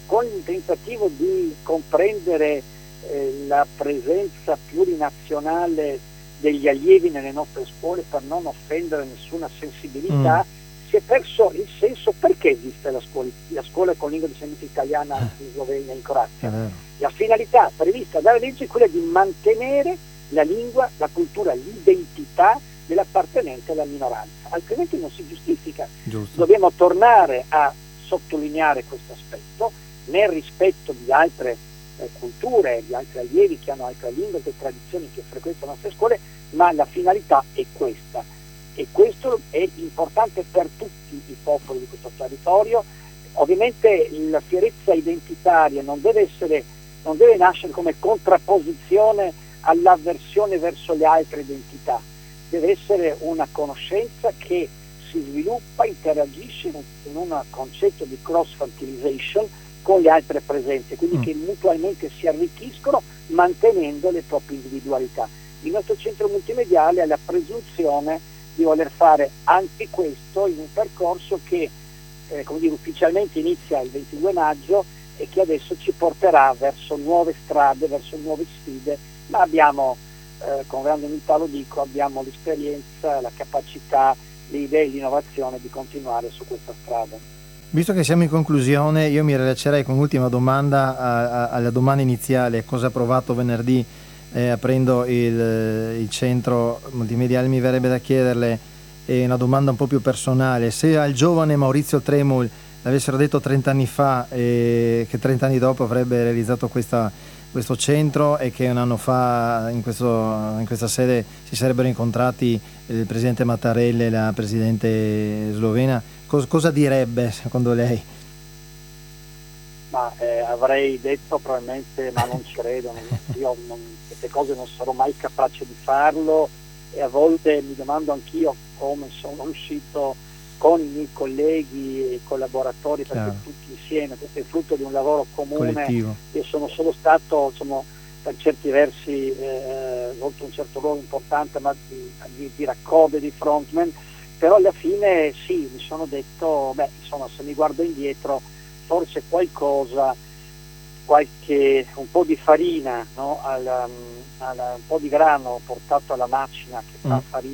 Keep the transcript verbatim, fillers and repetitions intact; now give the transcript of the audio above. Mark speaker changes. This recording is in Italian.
Speaker 1: con il tentativo di comprendere eh, la presenza plurinazionale degli allievi nelle nostre scuole per non offendere nessuna sensibilità, mm. si è perso il senso perché esiste la scuola, la scuola con lingua di segni italiana in Slovenia, in Croazia. La finalità prevista dalla legge è quella di mantenere la lingua, la cultura, l'identità dell'appartenente alla minoranza, altrimenti non si giustifica. Giusto. Dobbiamo tornare a sottolineare questo aspetto nel rispetto di altre eh, culture, di altri allievi che hanno altre lingue e tradizioni che frequentano le nostre scuole, ma la finalità è questa, e questo è importante per tutti i popoli di questo territorio. Ovviamente la fierezza identitaria non deve essere, non deve nascere come contrapposizione all'avversione verso le altre identità, deve essere una conoscenza che si sviluppa, interagisce in un concetto di cross-fertilization con le altre presenze, quindi mm. che mutualmente si arricchiscono mantenendo le proprie individualità. Il nostro centro multimediale ha la presunzione di voler fare anche questo in un percorso che eh, come dire, ufficialmente inizia il ventidue maggio e che adesso ci porterà verso nuove strade, verso nuove sfide, ma abbiamo, eh, con grande umiltà lo dico, abbiamo l'esperienza, la capacità, le idee e l'innovazione di continuare su questa strada.
Speaker 2: Visto che siamo in conclusione, io mi rilascerei con un'ultima domanda a, a, alla domanda iniziale: cosa ha provato venerdì eh, aprendo il, il centro multimediale? Mi verrebbe da chiederle eh, una domanda un po' più personale: se al giovane Maurizio Tremul l'avessero detto trenta anni fa eh, che trenta anni dopo avrebbe realizzato questa, questo centro e che un anno fa in, questo, in questa sede si sarebbero incontrati il presidente Mattarella e la presidente slovena, cosa, cosa direbbe secondo lei?
Speaker 1: Ma eh, avrei detto probabilmente, ma non ci credo, non, io non, queste cose non sarò mai capace di farlo, e a volte mi domando anch'io come sono riuscito con i miei colleghi e collaboratori, perché Chiaro. tutti insieme, questo è frutto di un lavoro comune. Collettivo. Io sono solo stato, insomma, per certi versi eh, svolto un certo ruolo importante, ma di, di, di raccordo di frontman, però alla fine sì, mi sono detto, beh, insomma, se mi guardo indietro, forse qualcosa, qualche, un po' di farina, no? Alla, alla, un po' di grano portato alla macina che fa mm. farina